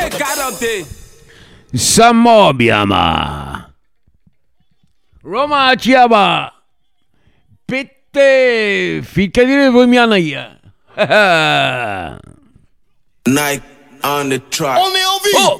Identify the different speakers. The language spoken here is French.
Speaker 1: carote.
Speaker 2: Samobiama. Roma Chiaba. Pitte. Fica dire voi mia naia.
Speaker 3: Nike on the track.
Speaker 1: On est en vie.